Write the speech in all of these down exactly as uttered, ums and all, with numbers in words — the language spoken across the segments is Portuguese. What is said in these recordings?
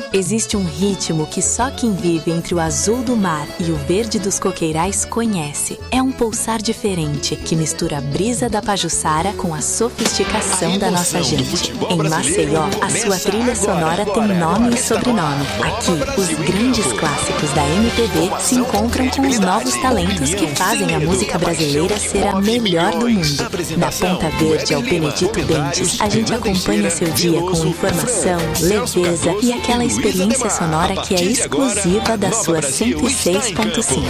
Existe um ritmo que só quem vive entre o azul do mar e o verde dos coqueirais conhece. É um pulsar diferente que mistura a brisa da Pajuçara com a sofisticação da nossa gente. Em Maceió, a sua trilha sonora tem nome e sobrenome. Aqui, os grandes clássicos da M P B se encontram com os novos talentos que fazem a música brasileira ser a melhor do mundo. Da Ponta Verde ao Benedito Bentes, a gente acompanha seu dia com informação, leveza e aquela experiência sonora que é exclusiva da sua cento e seis ponto cinco.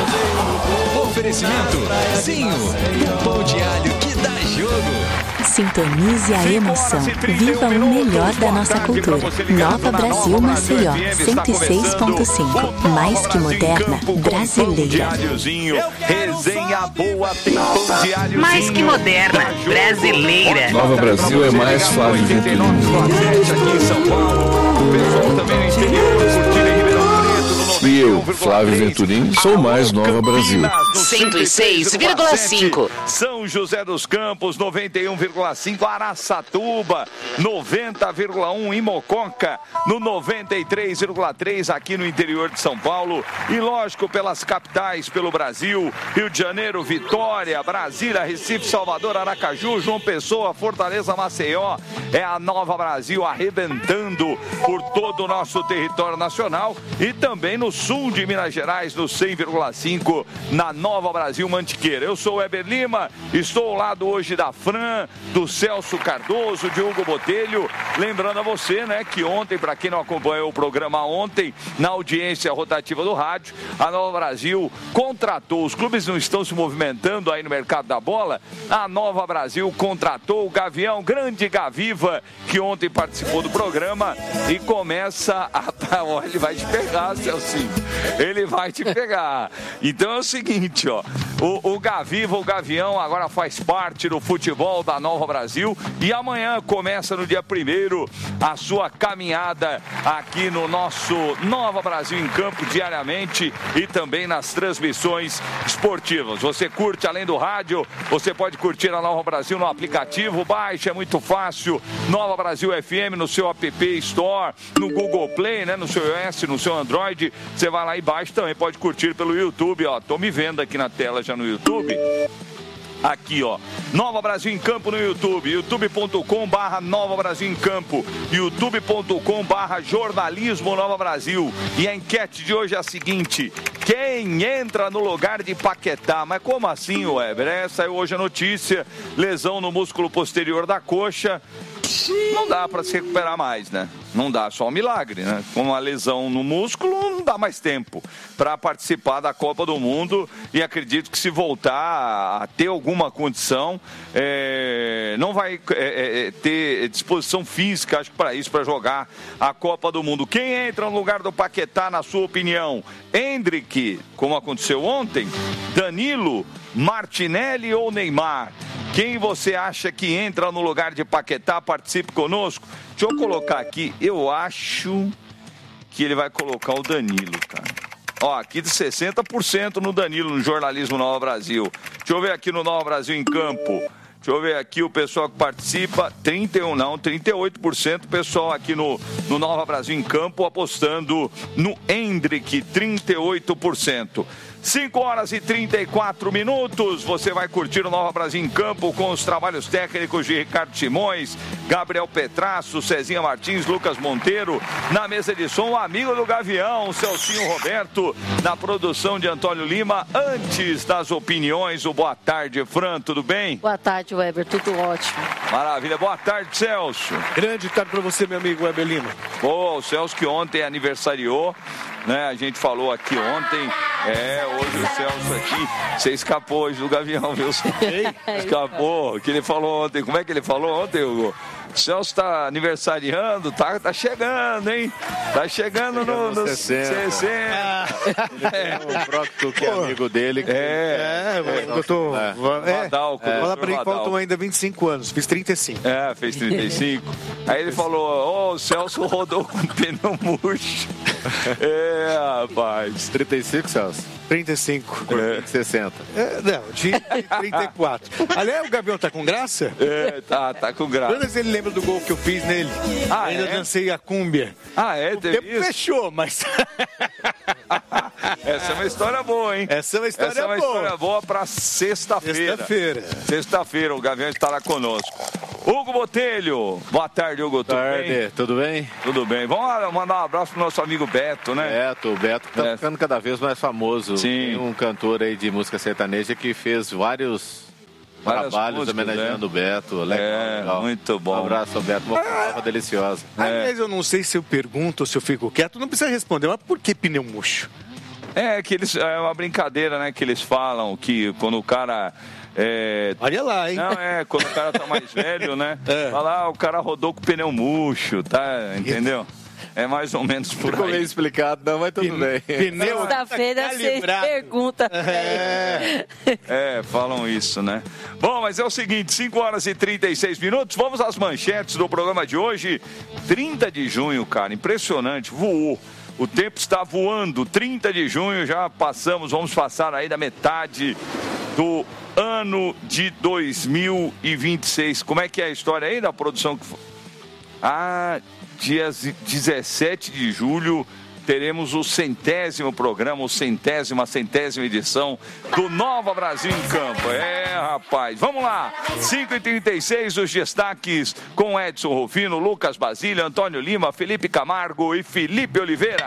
Oferecimento Zinho, um pão de alho que dá jogo. Sintonize a emoção. Viva o melhor da nossa cultura. Nova Brasil Maceió, cento e seis ponto cinco. Mais que moderna, brasileira. Resenha boa, tem pão de alho. Mais que moderna, brasileira. Nova Brasil é mais Flávio Venturini. Aqui em São Paulo, o pessoal também no interior, curtindo em Ribeirão Preto. E eu, Flávio Venturini, sou mais Nova Brasil. cento e seis vírgula cinco. São José dos Campos, noventa e um vírgula cinco. Araçatuba, noventa vírgula um. Imococa, no noventa e três vírgula três aqui no interior de São Paulo. E lógico, pelas capitais, pelo Brasil, Rio de Janeiro, Vitória, Brasília, Recife, Salvador, Aracaju, João Pessoa, Fortaleza, Maceió. É a Nova Brasil arrebentando por todo o nosso território nacional e também no sul de Minas Gerais, no cem vírgula cinco, na Nova Brasil Mantiqueira. Eu sou o Weber Lima, estou ao lado hoje da Fran, do Celso Cardoso, de Hugo Botelho. Lembrando a você, né, que ontem, para quem não acompanhou o programa ontem, na audiência rotativa do rádio, a Nova Brasil contratou, os clubes não estão se movimentando aí no mercado da bola, a Nova Brasil contratou o Gavião, grande Gaviva, que ontem participou do programa e começa a... Olha, ele vai te pegar, Celcinho. Ele vai te pegar. Então é o seguinte, ó. O, o Gaviva, o Gavião, agora faz parte do futebol da Nova Brasil e amanhã começa no dia primeiro a sua caminhada aqui no nosso Nova Brasil em Campo diariamente e também nas transmissões esportivas. Você curte além do rádio, você pode curtir a Nova Brasil no aplicativo, baixa, é muito fácil. Nova Brasil F M no seu app Store, no Google Play, né, no seu iOS, no seu Android. Você vai lá e baixa também, pode curtir pelo YouTube, ó. Tô me vendo aqui na tela já no YouTube. Aqui, ó, Nova Brasil em Campo no YouTube, youtube ponto com barra Nova Brasil em Campo, youtube ponto com barra Jornalismo Nova Brasil. E a enquete de hoje é a seguinte: quem entra no lugar de Paquetá? Mas como assim, Weber? É, saiu hoje a notícia, lesão no músculo posterior da coxa. Não dá para se recuperar mais, né? Não dá, só um milagre, né? Com uma lesão no músculo, não dá mais tempo para participar da Copa do Mundo. E acredito que se voltar a ter alguma condição, é, não vai é, é, ter disposição física, acho que para isso, para jogar a Copa do Mundo. Quem entra no lugar do Paquetá, na sua opinião? Hendrick, como aconteceu ontem? Danilo, Martinelli ou Neymar? Quem você acha que entra no lugar de Paquetá? Participe conosco. Deixa eu colocar aqui. Eu acho que ele vai colocar o Danilo, cara. Ó, aqui de sessenta por cento no Danilo, no Jornalismo Nova Brasil. Deixa eu ver aqui no Nova Brasil em Campo. Deixa eu ver aqui o pessoal que participa. trinta e um não, trinta e oito por cento. O pessoal aqui no, no Nova Brasil em Campo apostando no Hendrick, trinta e oito por cento. cinco horas e trinta e quatro minutos, você vai curtir o Nova Brasil em Campo com os trabalhos técnicos de Ricardo Simões, Gabriel Petrasso, Cezinha Martins, Lucas Monteiro, na mesa de som, o amigo do Gavião, Celcinho Roberto, na produção de Antônio Lima. Antes das opiniões, o boa tarde, Fran, tudo bem? Boa tarde, Weber, tudo ótimo. Maravilha, boa tarde, Celso. Grande tarde para você, meu amigo Weber Lima. Pô, o Celso que ontem aniversariou, né? A gente falou aqui ontem, é, hoje o Celso aqui, você escapou hoje do Gavião, viu? Escapou, o que ele falou ontem, como é que ele falou ontem, Hugo? O Celso está aniversariando, tá, tá chegando, hein? Tá chegando no, no sessenta. sessenta. É. O próprio que é amigo dele. Que... É, é, eu tô... É. É. Vadal, é. Fala pra ele que faltam ainda vinte e cinco anos, fiz trinta e cinco. É, fez trinta e cinco. Aí ele falou, ó, oh, o Celso rodou com pneu murcho. É, rapaz. trinta e cinco, Celso? trinta e cinco. É. sessenta. É, não, de trinta e quatro. Aliás, o Gavião tá com graça? É, tá, tá com graça. Quando ele lembra do gol que eu fiz nele? Ah, ainda é? dancei a cúmbia. Ah, é? O tempo isso? Fechou, mas... Essa é uma história boa, hein? Essa é uma história boa. Essa é uma boa. história boa pra sexta-feira. Sexta-feira. Sexta-feira, o Gavião estará conosco. Hugo Botelho. Boa tarde, Hugo. Tudo tarde. bem? Tudo bem? Tudo bem. Vamos lá, mandar um abraço pro nosso amigo Beto, né? Beto, o Beto tá É. ficando cada vez mais famoso. Sim. Tem um cantor aí de música sertaneja que fez vários Várias trabalhos músicas, homenageando o Beto. Legal, É, legal. muito bom. Um abraço ao Beto, uma palavra deliciosa. Aliás, eu não sei se eu pergunto ou se eu fico quieto, não precisa responder, mas por que pneu murcho? É, que eles, é uma brincadeira, né? Que eles falam que quando o cara... É... Olha lá, hein? Não, é, quando o cara tá mais velho, né? É. Fala, ah, o cara rodou com o pneu murcho, tá? Entendeu? É mais ou menos por Ficou aí. meio explicado, não, mas tudo bem. Pneu Sexta-feira você calibrado. pergunta. É. É, falam isso, né? Bom, mas é o seguinte, cinco horas e trinta e seis minutos, vamos às manchetes do programa de hoje. trinta de junho, cara, impressionante, voou. O tempo está voando, trinta de junho, já passamos, vamos passar aí da metade do ano de dois mil e vinte e seis. Como é que é a história aí da produção? Que... Ah, dia dezessete de julho, teremos o centésimo programa, o centésima, centésima edição do Nova Brasil em Campo. É, rapaz, vamos lá. cinco e trinta e seis, os destaques com Edson Rufino, Lucas Basílio, Antônio Lima, Felipe Camargo e Felipe Oliveira.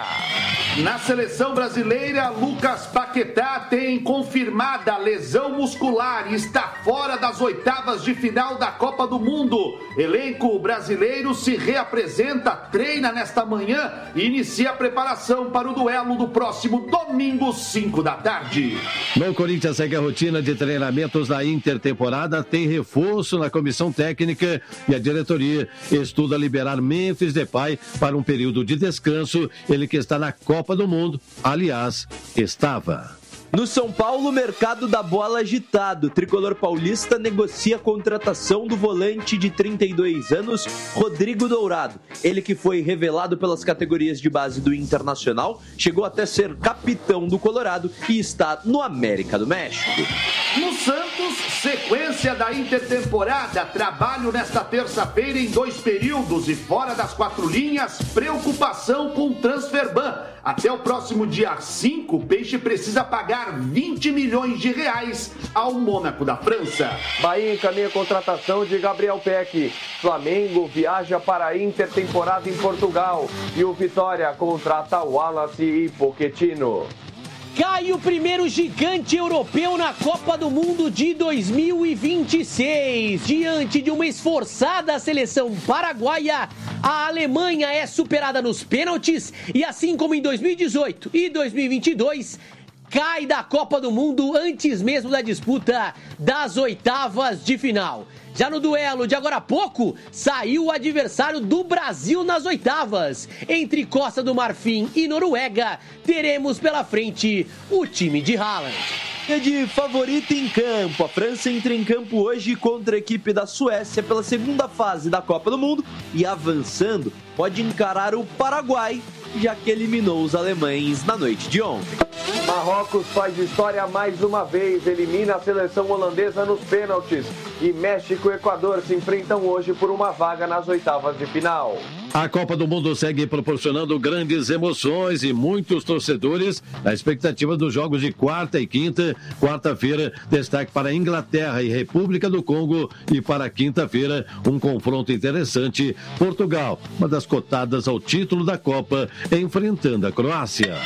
Na seleção brasileira, Lucas Paquetá tem confirmada lesão muscular e está fora das oitavas de final da Copa do Mundo. Elenco brasileiro se reapresenta, treina nesta manhã e inicia a preparação para o duelo do próximo domingo, cinco da tarde. No Corinthians segue a rotina de treinamentos da intertemporada, tem reforço na comissão técnica e a diretoria estuda liberar Memphis Depay para um período de descanso, ele que está na Copa do Mundo, aliás, estava. No São Paulo, o mercado da bola agitado. O tricolor paulista negocia a contratação do volante de trinta e dois anos, Rodrigo Dourado. Ele que foi revelado pelas categorias de base do Internacional, chegou até ser capitão do Colorado e está no América do México. No Santos, sequência da intertemporada, trabalho nesta terça-feira em dois períodos e fora das quatro linhas, preocupação com o Transferban. Até o próximo dia cinco, o Peixe precisa pagar vinte milhões de reais ao Mônaco da França. Bahia encaminha a contratação de Gabriel Peck. Flamengo viaja para a intertemporada em Portugal. E o Vitória contrata Wallace e Pochettino. Cai o primeiro gigante europeu na Copa do Mundo de dois mil e vinte e seis. Diante de uma esforçada seleção paraguaia, a Alemanha é superada nos pênaltis e, assim como em dois mil e dezoito e dois mil e vinte e dois, cai da Copa do Mundo antes mesmo da disputa das oitavas de final. Já no duelo de agora há pouco, saiu o adversário do Brasil nas oitavas. Entre Costa do Marfim e Noruega, teremos pela frente o time de Haaland. É de favorita em campo. A França entra em campo hoje contra a equipe da Suécia pela segunda fase da Copa do Mundo e, avançando, pode encarar o Paraguai, já que eliminou os alemães na noite de ontem. Marrocos faz história mais uma vez, elimina a seleção holandesa nos pênaltis. E México e Equador se enfrentam hoje por uma vaga nas oitavas de final. A Copa do Mundo segue proporcionando grandes emoções e muitos torcedores na expectativa dos jogos de quarta e quinta. Quarta-feira, destaque para Inglaterra e República do Congo. E para quinta-feira, um confronto interessante. Portugal, uma das cotadas ao título da Copa, enfrentando a Croácia.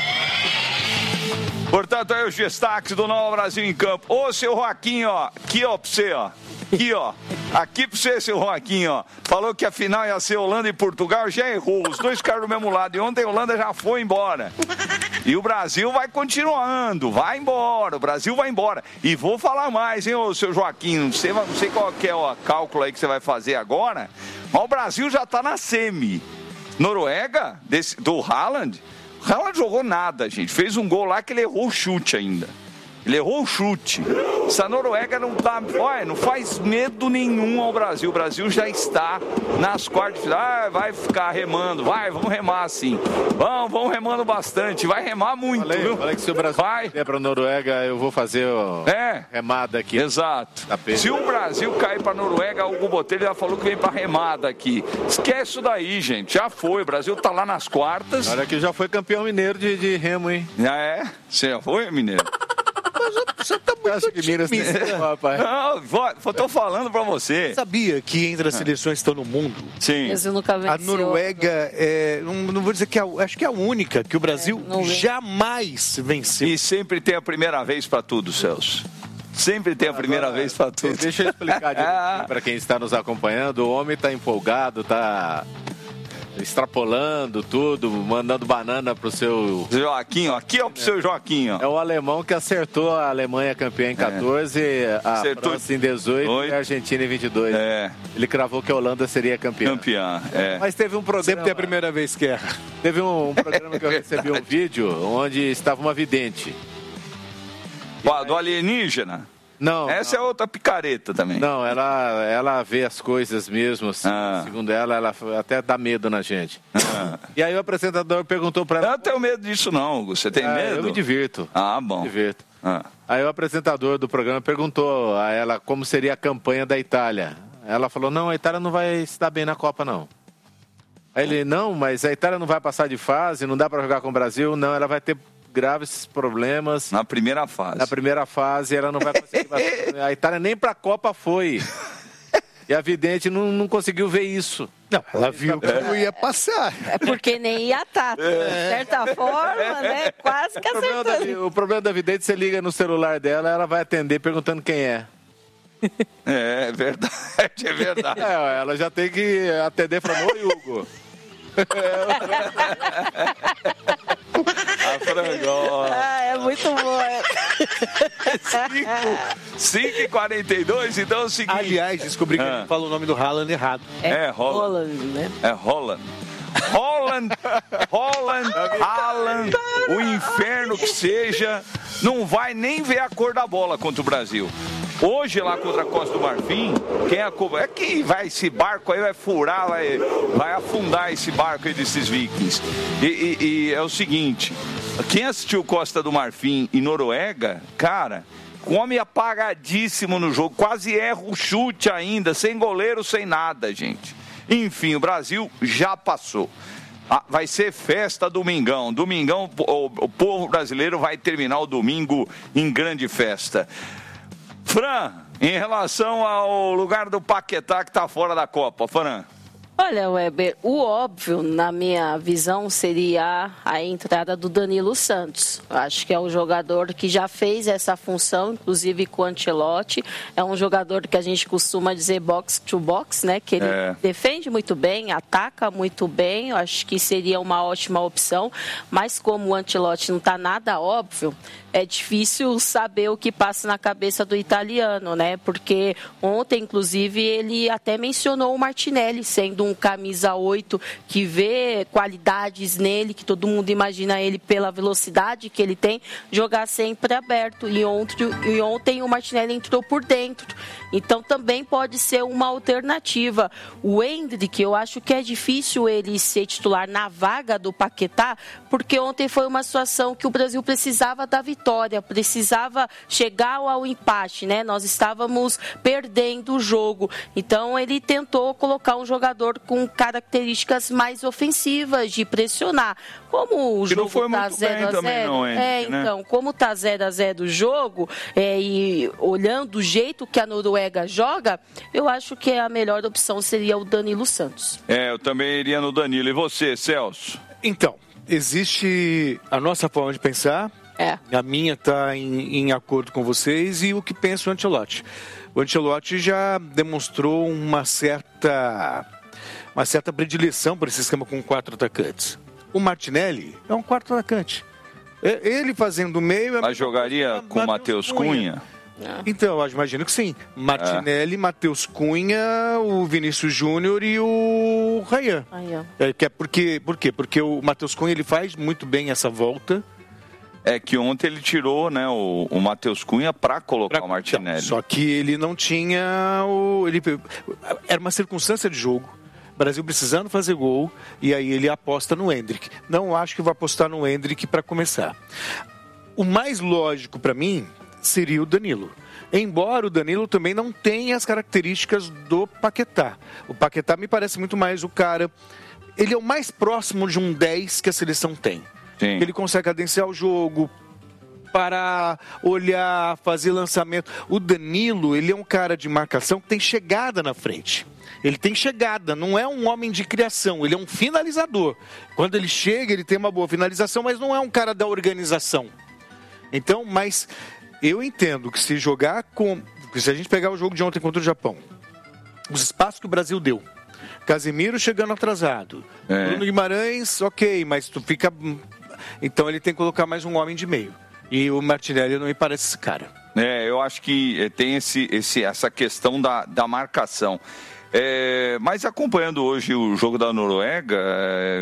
Portanto, aí os destaques do Nova Brasil em Campo. Ô, seu Joaquim, ó, aqui, ó, pra você, ó. Aqui, ó. Aqui pra você, seu Joaquim, ó. Falou que a final ia ser Holanda e Portugal, já errou. Os dois ficaram do mesmo lado. E ontem a Holanda já foi embora. E o Brasil vai continuando, vai embora. O Brasil vai embora. E vou falar mais, hein, ô, seu Joaquim. Não sei, não sei qual que é o cálculo aí que você vai fazer agora, mas o Brasil já tá na semi. Noruega, desse, do Haaland. O Haaland jogou nada, gente. Fez um gol lá que ele errou o chute ainda. Ele errou o chute. Essa Noruega não tá, olha, não faz medo nenhum ao Brasil. O Brasil já está nas quartas de final. Ah, vai ficar remando, vai, vamos remar sim. Vamos, vamos remando bastante, vai remar muito, falei, viu? Falei que se o Brasil vai cair para a Noruega, eu vou fazer o é. remada aqui. Exato. Se o Brasil cair para a Noruega, o Hugo Botelho já falou que vem para remada aqui. Esquece isso daí, gente. Já foi. O Brasil tá lá nas quartas. Olha que já foi campeão mineiro de, de remo, hein? Já é? Você já foi, mineiro? Você tá muito otimista, rapaz. Não, vou, tô falando pra você. Sabia que entre as seleções que estão no mundo, sim, nunca a Noruega é, não, não vou dizer que é, acho que é a única que o Brasil é, jamais venceu. E sempre tem a primeira vez pra tudo, Celso. Sempre tem a primeira Agora, vez pra tudo. Deixa eu explicar para quem está nos acompanhando. O homem tá empolgado, tá extrapolando tudo, mandando banana pro seu... Joaquim, ó. Aqui é pro seu Joaquim, ó. É o alemão que acertou a Alemanha campeã em catorze, é. a acertou França em dezoito oito. E a Argentina em vinte e dois. É. Ele cravou que a Holanda seria campeã. Campeã, é. Mas teve um programa... Sempre tem a primeira vez que erra. Teve um, um programa que eu recebi um vídeo onde estava uma vidente. Aí... Do alienígena? Não. Essa não. é outra picareta também. Não, ela, ela vê as coisas mesmo, assim, ah. segundo ela, ela até dá medo na gente. Ah. E aí o apresentador perguntou pra ela... Eu não tenho medo disso não, Hugo. Você tem ah, medo? Eu me divirto. Ah, bom. Me divirto. Ah. Aí o apresentador do programa perguntou a ela como seria a campanha da Itália. Ela falou, não, a Itália não vai se dar bem na Copa, não. Aí ele, não, mas a Itália não vai passar de fase, não dá pra jogar com o Brasil, não, ela vai ter... graves problemas. Na primeira fase. Na primeira fase, ela não vai conseguir... A Itália nem pra Copa foi. E a vidente não, não conseguiu ver isso. Não, ela viu que não ia passar. É porque nem ia estar. De certa forma, né? Quase que acertando. O problema, da, o problema da vidente, você liga no celular dela, ela vai atender perguntando quem é. É, é verdade, é verdade. É, ela já tem que atender falando, oi, Hugo. A frangola. Ah, é muito bom. cinco e quarenta e dois, então é o seguinte. Aliás, descobri que ah. ele fala o nome do Haaland errado. É, é Holland. Holland, né? É Holland. Holland, Holland, Haaland, o inferno que seja, não vai nem ver a cor da bola contra o Brasil. Hoje lá contra a Costa do Marfim, quem é, é que vai esse barco aí vai furar, vai, vai afundar esse barco aí desses vikings. E, e, e é o seguinte, quem assistiu Costa do Marfim e Noruega, cara, homem apagadíssimo no jogo, quase erra o chute ainda, sem goleiro, sem nada, gente. Enfim, o Brasil já passou. Ah, vai ser festa domingão. Domingão, o, o povo brasileiro vai terminar o domingo em grande festa. Fran, em relação ao lugar do Paquetá que está fora da Copa, Fran. Olha, Weber, o óbvio, na minha visão, seria a entrada do Danilo Santos. Acho que é um jogador que já fez essa função, inclusive com o Ancelotti. É um jogador que a gente costuma dizer box to box, né? Que ele é. defende muito bem, ataca muito bem. Acho que seria uma ótima opção. Mas como o Ancelotti não está nada óbvio, é difícil saber o que passa na cabeça do italiano, né? Porque ontem, inclusive, ele até mencionou o Martinelli sendo um camisa oito que vê qualidades nele, que todo mundo imagina ele pela velocidade que ele tem, jogar sempre aberto. E ontem, e ontem o Martinelli entrou por dentro. Então também pode ser uma alternativa. O Endrick, eu acho que é difícil ele ser titular na vaga do Paquetá, porque ontem foi uma situação que o Brasil precisava da vitória, precisava chegar ao empate, né? Nós estávamos perdendo o jogo. Então ele tentou colocar um jogador com características mais ofensivas, de pressionar. Como o que jogo está zero a zero, é, né? Então, como está zero a zero o jogo, é, e olhando o jeito que a Noruega joga, eu acho que a melhor opção seria o Danilo Santos. É, eu também iria no Danilo. E você, Celso? Então, existe a nossa forma de pensar, é. A minha está em, em acordo com vocês, e o que pensa o Ancelotti. O Ancelotti já demonstrou uma certa, uma certa predileção por esse esquema com quatro atacantes. O Martinelli é um quarto atacante. Ele fazendo o meio... Mas jogaria com o Matheus Cunha? Cunha? Então, eu imagino que sim. Martinelli, é. Matheus Cunha, o Vinícius Júnior e o Ryan. Ryan. É, que é porque, por quê? Porque o Matheus Cunha ele faz muito bem essa volta. É que ontem ele tirou, né, o, o Matheus Cunha para colocar pra, o Martinelli. Então, só que ele não tinha o... Ele, era uma circunstância de jogo. Brasil precisando fazer gol, e aí ele aposta no Endrick. Não acho que vai apostar no Endrick para começar. O mais lógico para mim seria o Danilo. Embora o Danilo também não tenha as características do Paquetá. O Paquetá me parece muito mais o cara... Ele é o mais próximo de um dez que a seleção tem. Sim. Ele consegue cadenciar o jogo, parar, olhar, fazer lançamento. O Danilo, ele é um cara de marcação que tem chegada na frente. Ele tem chegada, não é um homem de criação, ele é um finalizador. Quando ele chega, ele tem uma boa finalização, mas não é um cara da organização. Então, mas eu entendo que se jogar com... Se a gente pegar o jogo de ontem contra o Japão, os espaços que o Brasil deu, Casemiro chegando atrasado, é. Bruno Guimarães, ok, mas tu fica... Então ele tem que colocar mais um homem de meio. E o Martinelli não me parece esse cara. É, eu acho que tem esse, esse, essa questão da, da marcação. É, mas acompanhando hoje o jogo da Noruega, é,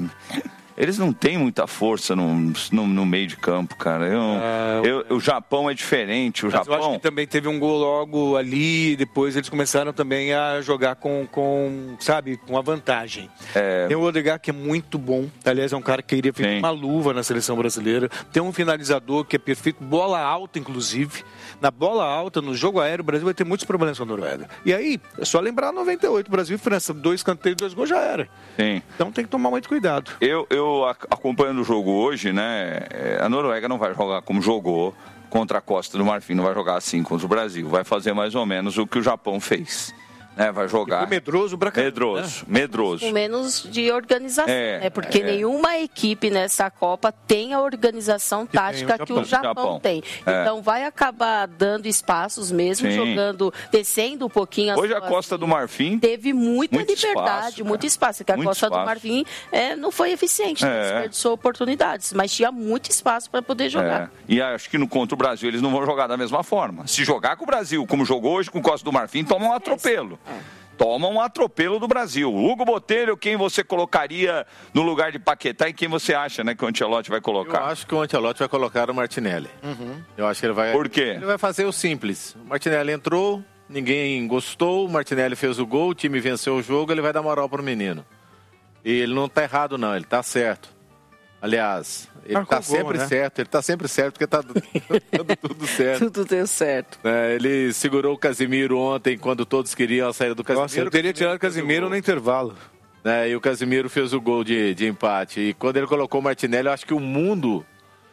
eles não têm muita força no, no, no meio de campo, cara. Eu, ah, eu, o Japão é diferente. O mas Japão... eu acho que também teve um gol logo ali, depois eles começaram também a jogar com, com sabe, com a vantagem. É... Tem o Odegaard que é muito bom, aliás é um cara que queria fazer uma luva na seleção brasileira. Tem um finalizador que é perfeito, bola alta inclusive. Na bola alta, no jogo aéreo, o Brasil vai ter muitos problemas com a Noruega. E aí, é só lembrar noventa e oito, Brasil e França, dois canteiros, dois gols já era. Sim. Então tem que tomar muito cuidado. Eu, eu acompanhando o jogo hoje, né, a Noruega não vai jogar como jogou contra a Costa do Marfim, não vai jogar assim contra o Brasil, vai fazer mais ou menos o que o Japão fez. Né, vai jogar... medroso pra cá. Medroso, né? medroso. Com menos de organização, é, né? Porque é. nenhuma equipe nessa Copa tem a organização que tática tem o que o Japão, Japão. tem. É. Então vai acabar dando espaços mesmo, Sim. jogando, descendo um pouquinho. As Hoje a Costa do Marfim teve muita muito liberdade, espaço, muito espaço. Porque a muito Costa espaço. do Marfim é, não foi eficiente, é. desperdiçou oportunidades, mas tinha muito espaço para poder jogar. É. E acho que no contra o Brasil eles não vão jogar da mesma forma. Se jogar com o Brasil, como jogou hoje com o Costa do Marfim, toma um atropelo. É. Toma um atropelo do Brasil. Hugo Botelho, quem você colocaria no lugar de Paquetá e quem você acha, né, que o Ancelotti vai colocar? Eu acho que o Ancelotti vai colocar o Martinelli. Uhum. Eu acho que ele vai... Por quê? Ele vai fazer o simples. O Martinelli entrou, ninguém gostou, o Martinelli fez o gol, o time venceu o jogo, ele vai dar moral pro menino. E ele não tá errado não, ele tá certo. Aliás, ele Marcou tá sempre gol, né? certo, ele tá sempre certo porque tá dando tudo certo. Tudo deu certo. É, ele segurou o Casemiro ontem quando todos queriam a saída do Casemiro. Nossa, eu teria tirado o Casemiro no intervalo. É, e o Casemiro fez o gol de, de empate. E quando ele colocou o Martinelli, eu acho que o mundo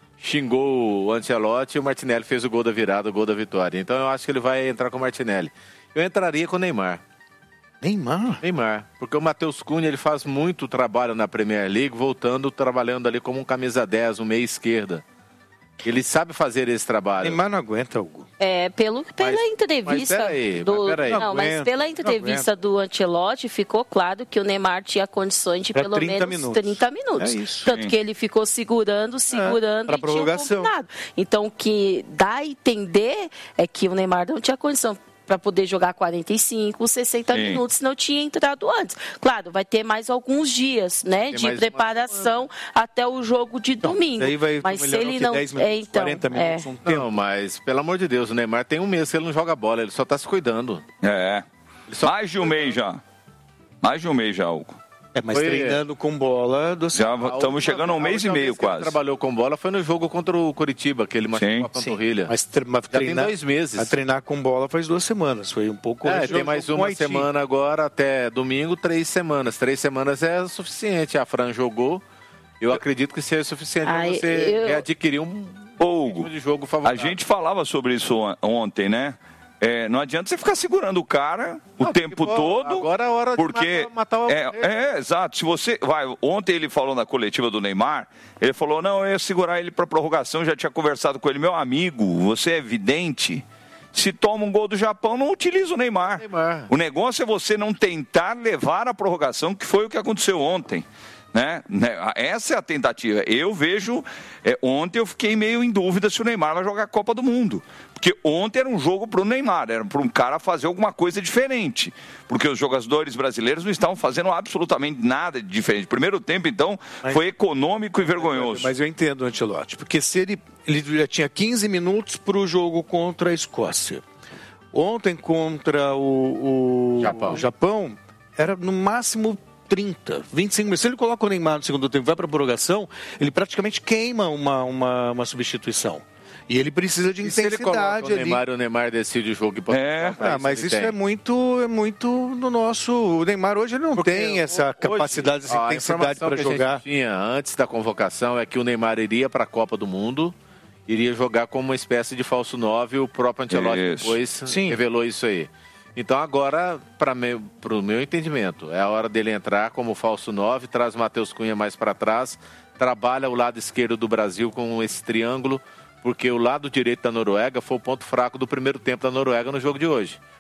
xingou o Ancelotti e o Martinelli fez o gol da virada, o gol da vitória. Então eu acho que ele vai entrar com o Martinelli. Eu entraria com o Neymar. Neymar? Neymar, porque o Matheus Cunha ele faz muito trabalho na Premier League, voltando, trabalhando ali como um camisa dez, um meia esquerda. Ele sabe fazer esse trabalho. Neymar não aguenta, Hugo. É, pelo, pela mas, entrevista mas peraí, do mas peraí. não, Não mas aguento, pela entrevista do Ancelotti ficou claro que o Neymar tinha condições de pra pelo trinta menos minutos. trinta minutos. É isso. Tanto Sim. que ele ficou segurando, segurando É, pra e prorrogação. tinha combinado. Então o que dá a entender é que o Neymar não tinha condição para poder jogar quarenta e cinco, sessenta Sim. minutos, não tinha entrado antes. Claro, vai ter mais alguns dias, né, Tem de mais preparação até o jogo de Então, domingo. daí vai mas se melhorar ele o quê? não, dez minutos, é, então, quarenta minutos, é. um tempo. Não, mas pelo amor de Deus, o Neymar tem um mês que ele não joga bola, ele só tá se cuidando. É. Só... Mais de um mês já. Mais de um mês já, Hugo. É, mas Foi- treinando com bola do Já A estamos última- chegando a um a mês e última meio vez que ele quase. trabalhou com bola foi no jogo contra o Coritiba, que ele machucou Sim. a panturrilha. Mas, tre- mas Já tem treinar, dois meses. a treinar com bola faz duas semanas. Foi um pouco. É, hoje tem eu mais jogo com uma Haiti. semana agora, até domingo, três semanas. Três semanas é suficiente. A Fran jogou. Eu acredito que seja suficiente para Ai, você eu- readquirir um Ô, ritmo Hugo, de jogo a favorável. gente falava sobre isso on- ontem, né? É, não adianta você ficar segurando o cara o Não, tempo porque, pô, todo. agora é a hora de porque matar- matar o- é, é, exato. Se você vai, ontem ele falou na coletiva do Neymar, ele falou: "Não, eu ia segurar ele para prorrogação, já tinha conversado com ele, meu amigo, você é vidente. Se toma um gol do Japão, não utiliza o Neymar. Neymar. O negócio é você não tentar levar a prorrogação, que foi o que aconteceu ontem. Né? Essa é a tentativa. Eu vejo, é, ontem eu fiquei meio em dúvida se o Neymar vai jogar a Copa do Mundo, porque ontem era um jogo para o Neymar, era para um cara fazer alguma coisa diferente, porque os jogadores brasileiros não estavam fazendo absolutamente nada de diferente. Primeiro tempo, então, mas, foi econômico e vergonhoso. Mas eu entendo o Ancelotti, porque se ele, ele já tinha quinze minutos para o jogo contra a Escócia, ontem contra o, o Japão. o Japão, era no máximo trinta, vinte e cinco minutos. Se ele coloca o Neymar no segundo tempo e vai para a prorrogação, ele praticamente queima uma, uma, uma substituição. E ele precisa de e intensidade se ele coloca o Neymar, ali. O Neymar decide o jogo. E é, ah, mas isso tem. é muito, é muito no nosso... O Neymar hoje ele não Porque tem essa hoje, capacidade, essa intensidade para jogar. A gente tinha antes da convocação é que o Neymar iria para a Copa do Mundo, iria jogar como uma espécie de falso nove, o próprio Ancelotti depois Sim. revelou isso aí. Então agora, para o meu entendimento, é a hora dele entrar como falso nove, traz o Matheus Cunha mais para trás, trabalha o lado esquerdo do Brasil com esse triângulo, porque o lado direito da Noruega foi o ponto fraco do primeiro tempo da Noruega no jogo de hoje.